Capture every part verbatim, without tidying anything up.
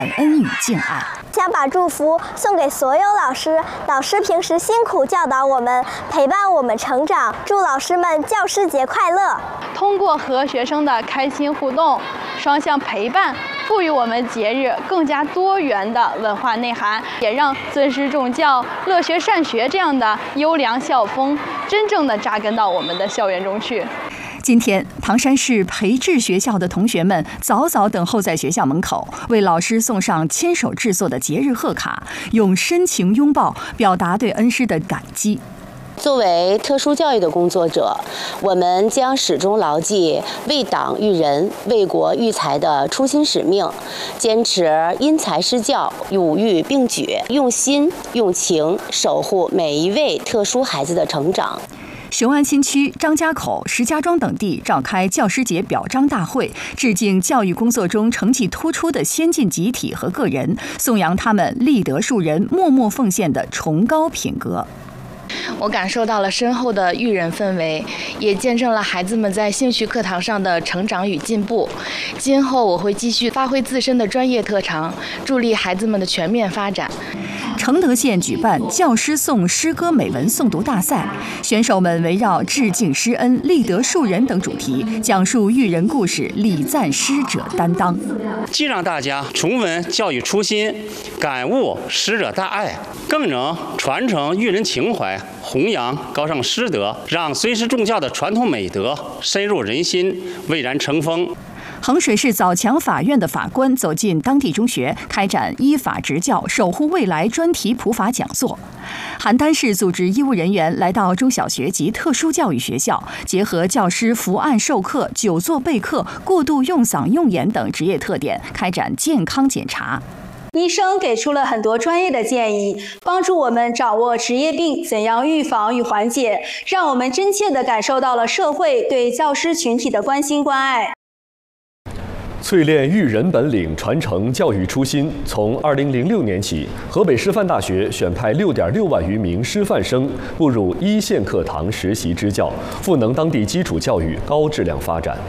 恩与敬爱。 想把祝福送给所有老师，老师平时辛苦教导我们，陪伴我们成长，祝老师们教师节快乐。 通过和学生的开心互动，双向陪伴，赋予我们节日更加多元的文化内涵，也让尊师重教、乐学善学这样的优良校风真正的扎根到我们的校园中去。 今天，唐山市培智学校的同学们早早等候在学校门口，为老师送上亲手制作的节日贺卡，用深情拥抱表达对恩师的感激。 作为特殊教育的工作者，我们将始终牢记为党育人、为国育才的初心使命，坚持因材施教、五育并举，用心用情守护每一位特殊孩子的成长。 雄安新区、张家口、石家庄等地召开教师节表彰大会，致敬教育工作中成绩突出的先进集体和个人，颂扬他们立德树人、默默奉献的崇高品格。 我感受到了深厚的育人氛围，也见证了孩子们在兴趣课堂上的成长与进步。今后我会继续发挥自身的专业特长，助力孩子们的全面发展。 承德县举办教师颂诗歌美文诵读大赛，选手们围绕致敬师恩、立德树人等主题，讲述育人故事，礼赞师者担当， 既让大家重温教育初心，感悟师者大爱，更能传承育人情怀，弘扬高尚师德，让尊师重教的传统美德深入人心，蔚然成风。 衡水市枣强法院的法官走进当地中学，开展依法执教、守护未来专题普法讲座。邯郸市组织医务人员来到中小学及特殊教育学校，结合教师伏案授课、久坐备课、过度用嗓用眼等职业特点，开展健康检查。 医生给出了很多专业的建议，帮助我们掌握职业病怎样预防与缓解，让我们真切地感受到了社会对教师群体的关心关爱。 淬炼育人本领，传承教育初心。从二零零六年起，河北师范大学选派六点六万余名师范生步入一线课堂实习支教，赋能当地基础教育高质量发展。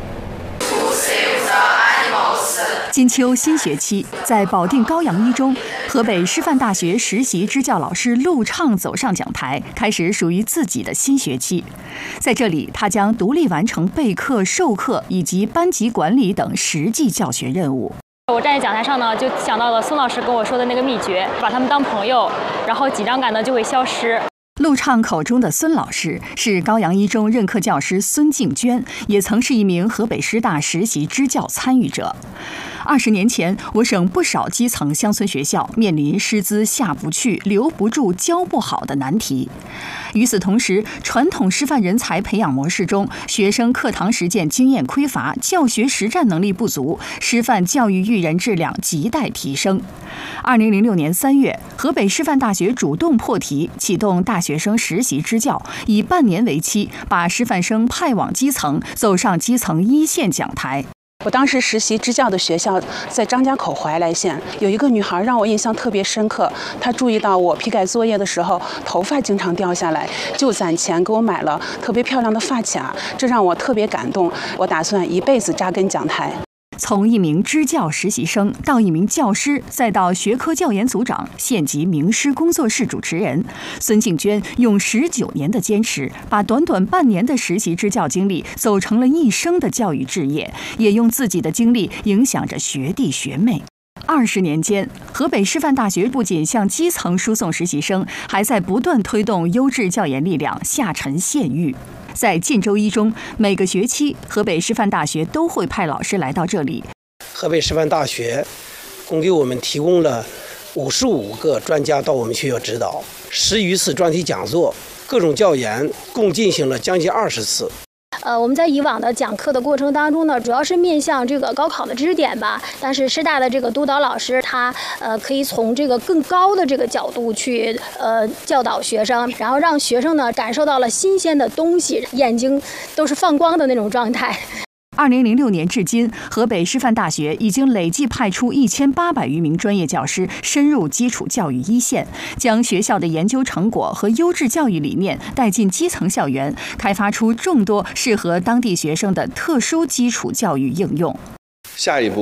金秋新学期，在保定高阳一中，河北师范大学实习支教老师陆畅走上讲台，开始属于自己的新学期。在这里，他将独立完成备课、授课以及班级管理等实际教学任务。 我站在讲台上呢，就想到了孙老师跟我说的那个秘诀，把他们当朋友，然后紧张感呢就会消失。 陆畅口中的孙老师是高阳一中任课教师孙静娟，也曾是一名河北师大实习支教参与者。二十年前，我省不少基层乡村学校面临师资下不去、留不住、教不好的难题。与此同时，传统师范人才培养模式中，学生课堂实践经验匮乏，教学实战能力不足，师范教育育人质量亟待提升。二零零六年三月，河北师范大学主动破题，启动大学生实习支教，以半年为期，把师范生派往基层，走上基层一线讲台。 我当时实习支教的学校在张家口怀来县，有一个女孩让我印象特别深刻。她注意到我批改作业的时候头发经常掉下来，就攒钱给我买了特别漂亮的发卡，这让我特别感动。我打算一辈子扎根讲台。 从一名支教实习生到一名教师，再到学科教研组长，县级名师工作室主持人，孙静娟用十九年的坚持，把短短半年的实习支教经历走成了一生的教育志业，也用自己的经历影响着学弟学妹。二十年间，河北师范大学不仅向基层输送实习生，还在不断推动优质教研力量下沉县域。在晋州一中，每个学期河北师范大学都会派老师来到这里。 河北师范大学共给我们提供了五十五个专家到我们学校指导，十余次专题讲座，各种教研共进行了将近二十次。 呃，我们在以往的讲课的过程当中呢，主要是面向这个高考的知识点吧。但是师大的这个督导老师他呃可以从这个更高的这个角度去呃教导学生，然后让学生呢感受到了新鲜的东西，眼睛都是放光的那种状态。 二零零六年至今，河北师范大学已经累计派出一千八百余名专业教师深入基础教育一线，将学校的研究成果和优质教育理念带进基层校园，开发出众多适合当地学生的特殊基础教育应用。 下一步，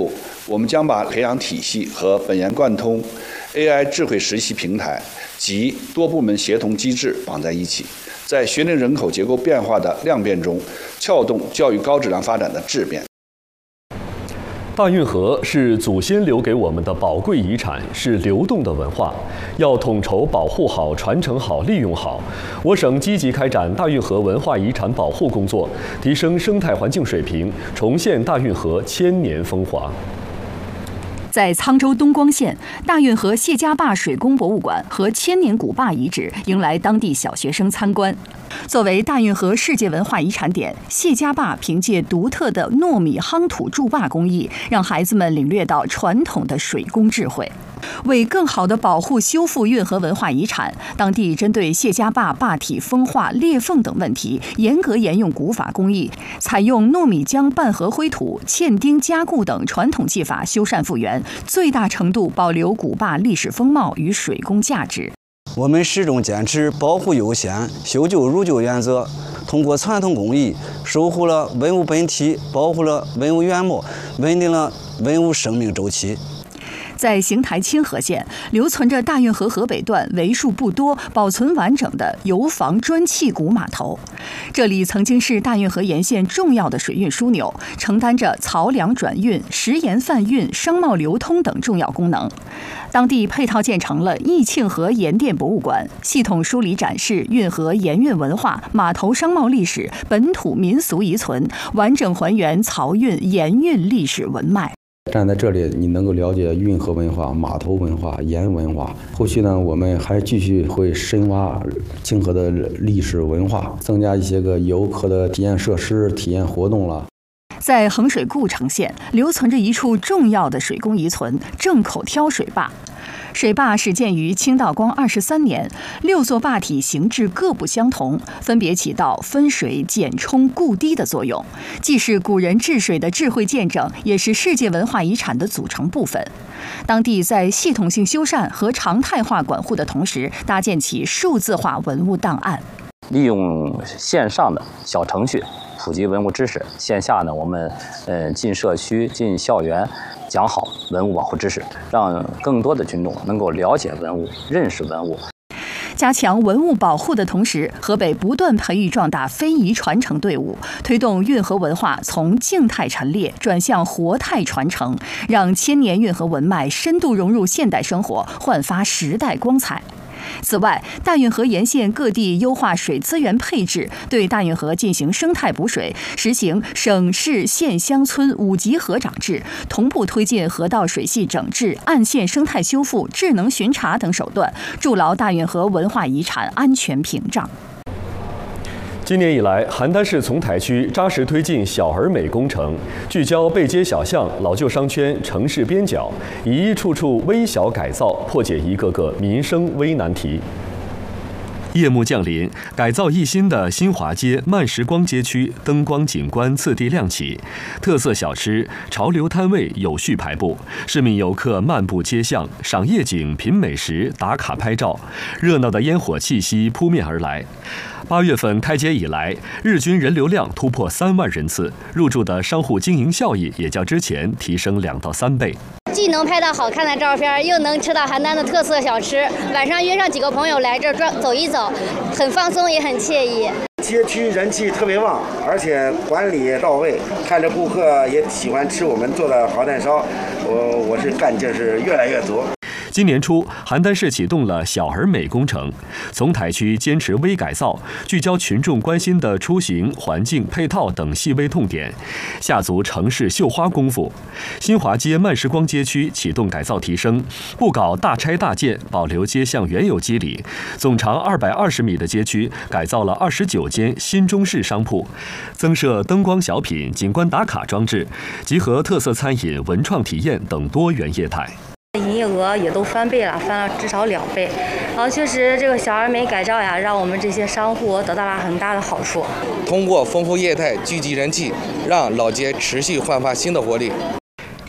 我们将把培养体系和本研贯通 A I 智慧实习平台及多部门协同机制绑在一起，在学龄人口结构变化的量变中，撬动教育高质量发展的质变。 大运河是祖先留给我们的宝贵遗产，是流动的文化，要统筹保护好、传承好、利用好。我省积极开展大运河文化遗产保护工作，提升生态环境水平，重现大运河千年风华。 在沧州东光县，大运河谢家坝水工博物馆和千年古坝遗址迎来当地小学生参观。作为大运河世界文化遗产点，谢家坝凭借独特的糯米夯土筑坝工艺，让孩子们领略到传统的水工智慧。为更好地保护修复运河文化遗产，当地针对谢家坝坝体风化、裂缝等问题，严格沿用古法工艺，采用糯米浆拌合灰土、嵌钉加固等传统技法修缮复原，最大程度保留古坝历史风貌与水工价值。 我们始终坚持保护优先、修旧如旧原则，通过传统工艺守护了文物本体，保护了文物原貌，稳定了文物生命周期。 在邢台清河县，留存着大运河河北段为数不多保存完整的油房砖砌古码头。这里曾经是大运河沿线重要的水运枢纽，承担着漕粮转运、食盐贩运、商贸流通等重要功能。当地配套建成了义庆河盐店博物馆，系统梳理展示运河盐运文化、码头商贸历史、本土民俗遗存，完整还原漕运盐运历史文脉。 站在这里，你能够了解运河文化、码头文化、盐文化。后续呢，我们还继续会深挖清河的历史文化，增加一些个游客的体验设施、体验活动了。 在衡水故城县，留存着一处重要的水工遗存——正口挑水坝。水坝始建于清道光二十三年，六座坝体形制各不相同，分别起到分水、减冲、固堤的作用，既是古人治水的智慧见证，也是世界文化遗产的组成部分。当地在系统性修缮和常态化管护的同时，搭建起数字化文物档案， 利用线上的小程序普及文物知识，线下呢，我们呃进社区、进校园，讲好文物保护知识，让更多的群众能够了解文物、认识文物。 加强文物保护的同时，河北不断培育壮大非遗传承队伍，推动运河文化从静态陈列转向活态传承，让千年运河文脉深度融入现代生活，焕发时代光彩。此外，大运河沿线各地优化水资源配置，对大运河进行生态补水，实行省市县乡村五级河长制，同步推进河道水系整治、岸线生态修复、智能巡查等手段，筑牢大运河文化遗产安全屏障。 今年以来，邯郸市丛台区扎实推进小而美工程，聚焦背街小巷、老旧商圈、城市边角，一一处处微小改造，破解一个个民生微难题。夜幕降临，改造一新的新华街慢时光街区灯光景观次第亮起，特色小吃、潮流摊位有序排布，市民游客漫步街巷，赏夜景、品美食、打卡拍照，热闹的烟火气息扑面而来。八月份开街以来，日均人流量突破三万人次，入驻的商户经营效益也较之前提升两到三倍。 既能拍到好看的照片，又能吃到邯郸的特色小吃。晚上约上几个朋友来这儿转走一走，很放松也很惬意。 街区人气特别旺，而且管理也到位，看着顾客也喜欢吃我们做的蚝蛋烧，我我是干劲是越来越足。 今年初，邯郸市启动了小而美工程，丛台区坚持微改造，聚焦群众关心的出行、环境、配套等细微痛点，下足城市绣花功夫。新华街慢时光街区启动改造提升，不搞大拆大建，保留街巷原有肌理。总长二百二十米的街区改造了二十九间新中式商铺，增设灯光小品、景观打卡装置，集合特色餐饮、文创体验等多元业态。 营业额也都翻倍了，翻了至少两倍。然后确实这个小而美改造呀，让我们这些商户得到了很大的好处。 通过丰富业态、聚集人气，让老街持续焕发新的活力。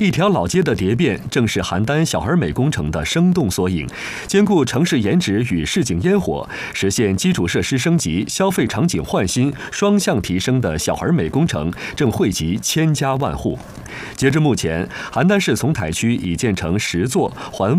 一条老街的蝶变，正是邯郸小而美工程的生动缩影，兼顾城市颜值与市井烟火，实现基础设施升级、消费场景焕新双向提升的小而美工程，正惠及千家万户。截至目前，邯郸市丛台区已建成十座环